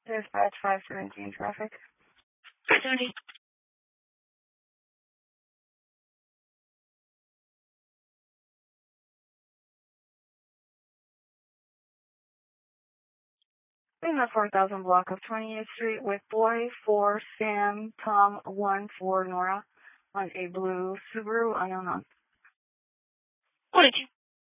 Dispatch 517 traffic. 570. In the 4000 block of 28th Street with boy 4 Sam Tom 1 4 Nora on a blue Subaru unknown. 42.